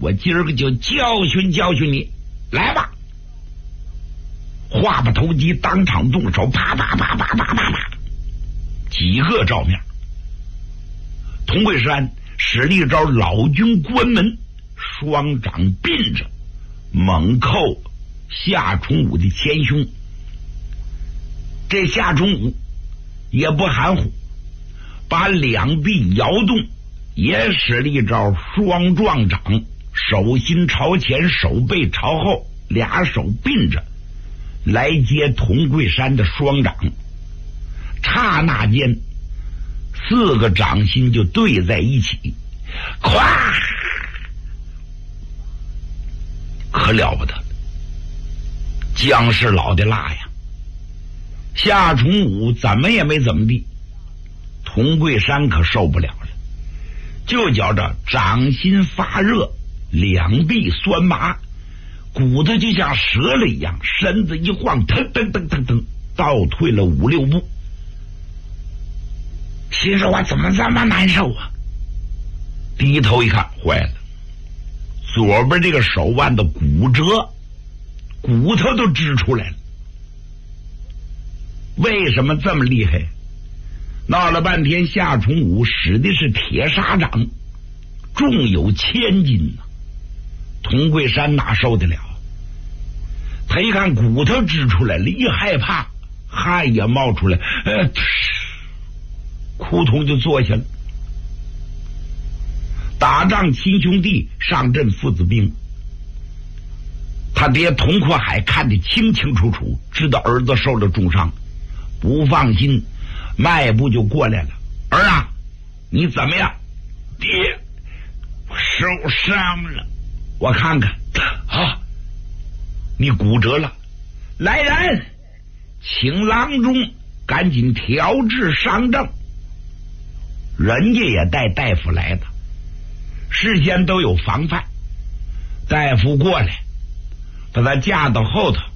我今儿个就教训教训你，来吧！话不投机，当场动手，啪啪啪啪啪啪啪，几个照面。童桂山使了一招老君关门，双掌并着，猛扣夏崇武的前胸。这夏崇武也不含糊，把两臂摇动，也使了一招双撞掌，手心朝前，手背朝后，俩手并着来接童桂山的双掌。刹那间4个掌心就对在一起，咵，可了不得了，姜是老的辣呀！夏崇武怎么也没怎么地，童桂山可受不了了，就觉着掌心发热，两臂酸麻，骨头就像折了一样，身子一晃，腾腾腾腾腾，倒退了5、6步。心说我怎么这么难受啊？低头一看，坏了，左边这个手腕的骨折，骨头都支出来了。为什么这么厉害？闹了半天，夏崇武使的是铁砂掌，重有1000斤呐。童桂山哪受得了？他一看骨头支出来了，一害怕，汗也冒出来，扑通就坐下了。打仗亲兄弟，上阵父子兵，他爹童阔海看得清清楚楚，知道儿子受了重伤，不放心，迈步就过来了。儿啊，你怎么样？爹，我受伤了，我看看啊，你骨折了，来人，请郎中赶紧调治伤症。人家也带大夫来的，事先都有防范。大夫过来，把他架到后头，